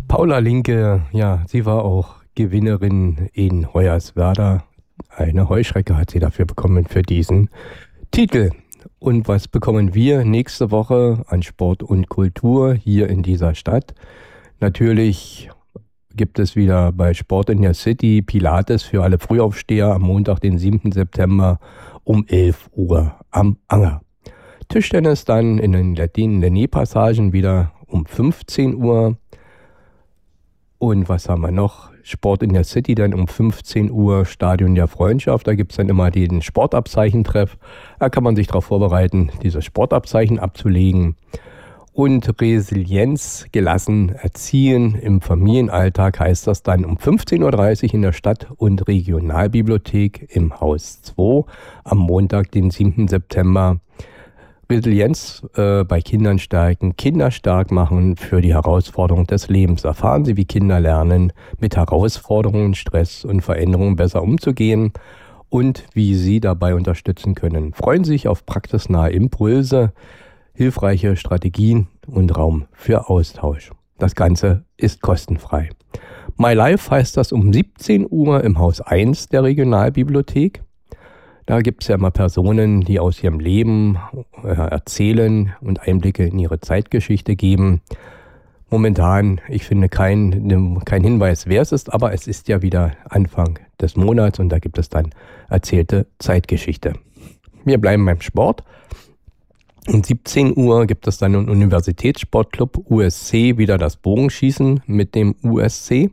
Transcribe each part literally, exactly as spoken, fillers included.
Paula Linke, ja, sie war auch Gewinnerin in Hoyerswerda. Eine Heuschrecke hat sie dafür bekommen für diesen Titel. Und was bekommen wir nächste Woche an Sport und Kultur hier in dieser Stadt? Natürlich gibt es wieder bei Sport in der City Pilates für alle Frühaufsteher am Montag, den siebten September um elf Uhr am Anger. Tischtennis dann in den Latinen-Lené-Passagen wieder um fünfzehn Uhr. Und was haben wir noch? Sport in der City dann um fünfzehn Uhr, Stadion der Freundschaft. Da gibt es dann immer den Sportabzeichentreff. Da kann man sich darauf vorbereiten, dieses Sportabzeichen abzulegen. Und Resilienz gelassen erziehen im Familienalltag heißt das dann um fünfzehn Uhr dreißig in der Stadt- und Regionalbibliothek im Haus zwei am Montag, den siebten September. Resilienz äh, bei Kindern stärken, Kinder stark machen für die Herausforderung des Lebens. Erfahren Sie, wie Kinder lernen, mit Herausforderungen, Stress und Veränderungen besser umzugehen und wie Sie dabei unterstützen können. Freuen Sie sich auf praxisnahe Impulse, hilfreiche Strategien und Raum für Austausch. Das Ganze ist kostenfrei. My Life heißt das um siebzehn Uhr im Haus eins der Regionalbibliothek. Da gibt es ja immer Personen, die aus ihrem Leben äh, erzählen und Einblicke in ihre Zeitgeschichte geben. Momentan, ich finde kein, kein Hinweis, wer es ist, aber es ist ja wieder Anfang des Monats und da gibt es dann erzählte Zeitgeschichte. Wir bleiben beim Sport. Um siebzehn Uhr gibt es dann im Universitätssportclub U S C wieder das Bogenschießen mit dem U S C.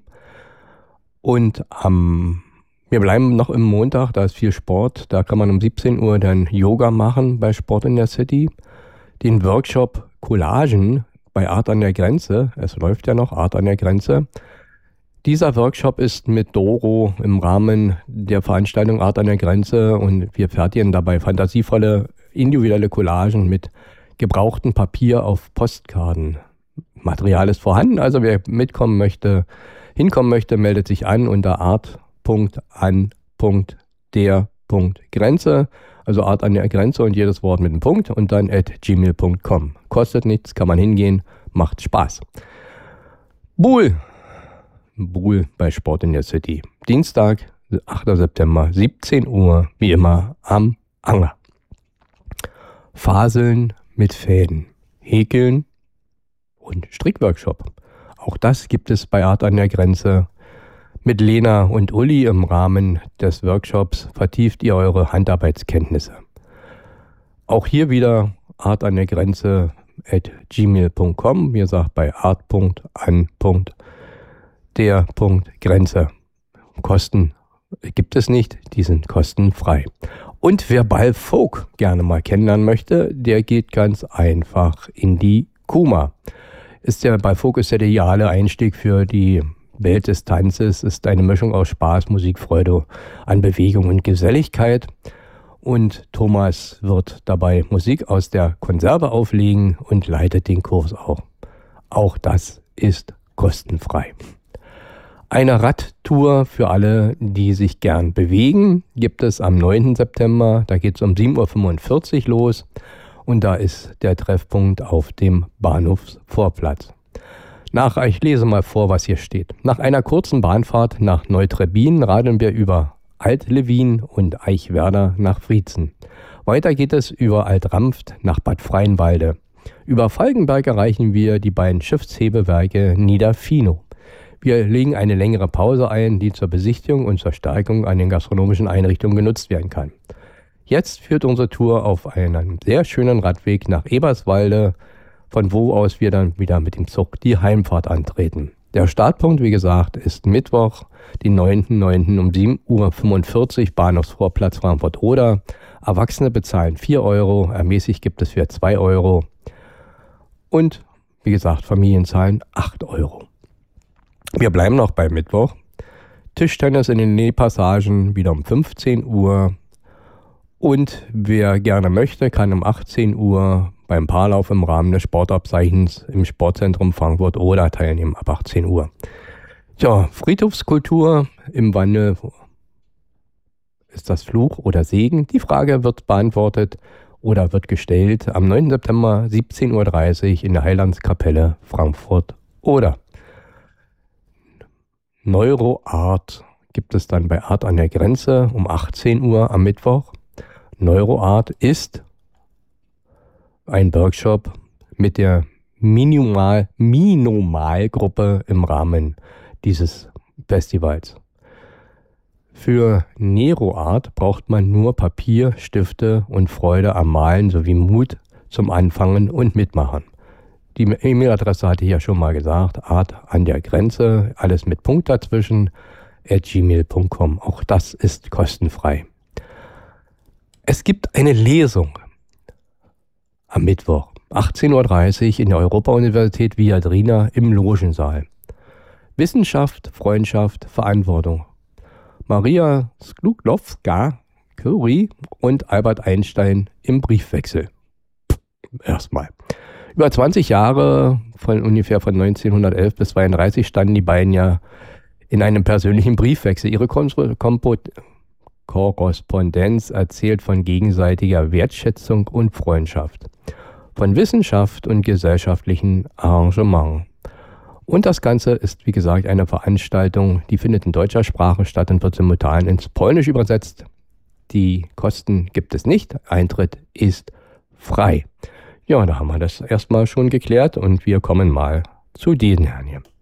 Und am Wir bleiben noch im Montag, da ist viel Sport. Da kann man um siebzehn Uhr dann Yoga machen bei Sport in der City. Den Workshop Collagen bei Art an der Grenze. Es läuft ja noch Art an der Grenze. Dieser Workshop ist mit Doro im Rahmen der Veranstaltung Art an der Grenze und wir fertigen dabei fantasievolle individuelle Collagen mit gebrauchtem Papier auf Postkarten. Material ist vorhanden, also wer mitkommen möchte, hinkommen möchte, meldet sich an unter art Punkt an Punkt der Punkt Grenze, also Art an der Grenze und jedes Wort mit einem Punkt und dann at gmail Punkt com. Kostet nichts, kann man hingehen, macht Spaß. Buhl. Buhl bei Sport in der City. Dienstag, achter September, siebzehn Uhr, wie immer am Anger. Faseln mit Fäden, Häkeln und Strickworkshop. Auch das gibt es bei Art an der Grenze. Mit Lena und Uli im Rahmen des Workshops vertieft ihr eure Handarbeitskenntnisse. Auch hier wieder Art an der Grenze at gmail Punkt com. Wie gesagt, bei art Punkt an Punkt der Punkt Grenze. Kosten gibt es nicht, die sind kostenfrei. Und wer Ballfolk gerne mal kennenlernen möchte, der geht ganz einfach in die Kuma. Ist der Ballfolk ist der ideale Einstieg für die Welt des Tanzes, ist eine Mischung aus Spaß, Musik, Freude an Bewegung und Geselligkeit. Und Thomas wird dabei Musik aus der Konserve auflegen und leitet den Kurs auch. Auch das ist kostenfrei. Eine Radtour für alle, die sich gern bewegen, gibt es am neunten September. Da geht es um sieben Uhr fünfundvierzig los und da ist der Treffpunkt auf dem Bahnhofsvorplatz. Nach, ich lese mal vor, was hier steht. Nach einer kurzen Bahnfahrt nach Neutrebin radeln wir über Alt-Lewin und Eichwerder nach Friezen. Weiter geht es über Alt-Rampft nach Bad Freienwalde. Über Falkenberg erreichen wir die beiden Schiffshebewerke Niederfino. Wir legen eine längere Pause ein, die zur Besichtigung und zur Stärkung an den gastronomischen Einrichtungen genutzt werden kann. Jetzt führt unsere Tour auf einen sehr schönen Radweg nach Eberswalde, von wo aus wir dann wieder mit dem Zug die Heimfahrt antreten. Der Startpunkt, wie gesagt, ist Mittwoch, den neunten neunten um sieben Uhr fünfundvierzig, Bahnhofsvorplatz Frankfurt-Oder. Erwachsene bezahlen vier Euro, ermäßigt gibt es für zwei Euro. Und, wie gesagt, Familien zahlen acht Euro. Wir bleiben noch bei Mittwoch. Tischtennis in den Nähpassagen wieder um fünfzehn Uhr. Und wer gerne möchte, kann um achtzehn Uhr beim Paarlauf im Rahmen des Sportabzeichens im Sportzentrum Frankfurt-Oder teilnehmen ab achtzehn Uhr. Ja, Friedhofskultur im Wandel. Ist das Fluch oder Segen? Die Frage wird beantwortet oder wird gestellt am neunten September siebzehn Uhr dreißig in der Heilandskapelle Frankfurt-Oder. Neuroart gibt es dann bei Art an der Grenze um achtzehn Uhr am Mittwoch. Neuroart ist ein Workshop mit der Minimal, Minimalgruppe im Rahmen dieses Festivals. Für Neroart braucht man nur Papier, Stifte und Freude am Malen sowie Mut zum Anfangen und Mitmachen. Die E-Mail-Adresse hatte ich ja schon mal gesagt, art an der Grenze, alles mit Punkt dazwischen, at gmail punkt com. Auch das ist kostenfrei. Es gibt eine Lesung am Mittwoch, achtzehn Uhr dreißig in der Europa-Universität Viadrina im Logensaal. Wissenschaft, Freundschaft, Verantwortung. Maria Sklodowska-Curie und Albert Einstein im Briefwechsel. Erstmal. Über zwanzig Jahre, von ungefähr von neunzehnhundertelf bis zweiunddreißig, standen die beiden ja in einem persönlichen Briefwechsel. Ihre Kompo Korrespondenz erzählt von gegenseitiger Wertschätzung und Freundschaft, von Wissenschaft und gesellschaftlichen Arrangement. Und das Ganze ist, wie gesagt, eine Veranstaltung, die findet in deutscher Sprache statt und wird simultan ins Polnisch übersetzt. Die Kosten gibt es nicht, Eintritt ist frei. Ja, da haben wir das erstmal schon geklärt und wir kommen mal zu diesen Herren hier.